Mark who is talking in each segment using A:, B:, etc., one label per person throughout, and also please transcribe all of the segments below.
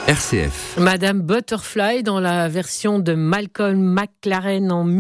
A: RCF.
B: Madame Butterfly dans la version de Malcolm McLaren en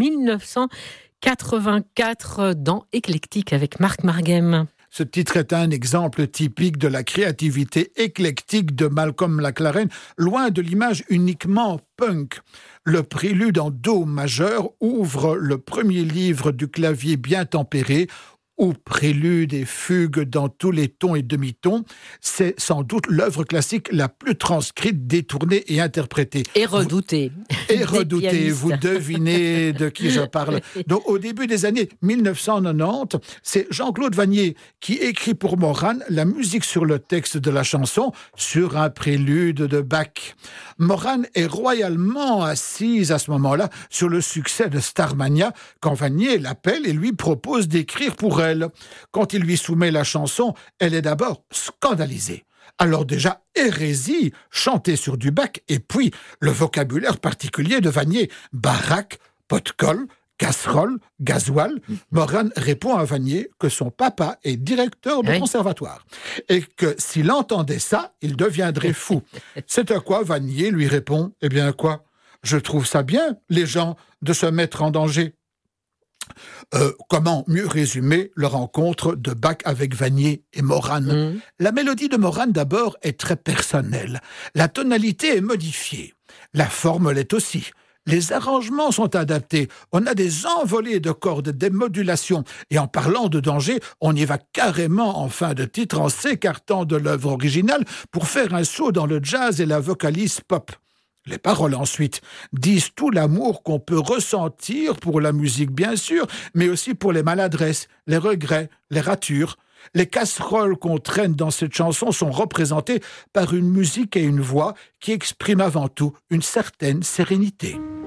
B: 1984 dans Éclectique avec Marc Marguem.
C: Ce titre est un exemple typique de la créativité éclectique de Malcolm McLaren, loin de l'image uniquement punk. Le prélude en do majeur ouvre le premier livre du clavier bien tempéré, ou prélude et fugue dans tous les tons et demi-tons. C'est sans doute l'œuvre classique la plus transcrite, détournée et interprétée.
B: Et redoutée.
C: Et redoutée, vous devinez de qui je parle. Donc, au début des années 1990, c'est Jean-Claude Vannier qui écrit pour Moran la musique sur le texte de la chanson sur un prélude de Bach. Moran est royalement assise à ce moment-là sur le succès de Starmania quand Vannier l'appelle et lui propose d'écrire pour elle. Quand il lui soumet la chanson, elle est d'abord scandalisée. Alors déjà, hérésie, chantée sur du Bach, et puis le vocabulaire particulier de Vannier, baraque, pot-de-colle, casserole, gasoil. Moran répond à Vannier que son papa est directeur de conservatoire et que s'il entendait ça, il deviendrait fou. C'est à quoi Vannier lui répond, eh bien quoi, je trouve ça bien, les gens, de se mettre en danger. Comment mieux résumer la rencontre de Bach avec Vannier et Moran? La mélodie de Moran d'abord est très personnelle. La tonalité est modifiée. La forme l'est aussi. Les arrangements sont adaptés. On a des envolées de cordes, des modulations. Et en parlant de danger, on y va carrément en fin de titre en s'écartant de l'œuvre originale pour faire un saut dans le jazz et la vocalise pop. Les paroles, ensuite, disent tout l'amour qu'on peut ressentir pour la musique, bien sûr, mais aussi pour les maladresses, les regrets, les ratures. Les casseroles qu'on traîne dans cette chanson sont représentées par une musique et une voix qui expriment avant tout une certaine sérénité.